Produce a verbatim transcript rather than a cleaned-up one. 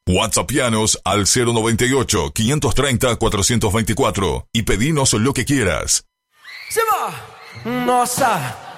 WhatsAppianos al cero noventa y ocho, quinientos treinta, cuatrocientos veinticuatro y pedinos lo que quieras. Se va. Nossa.